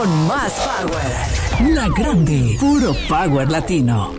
con más power. La Grande, puro power latino.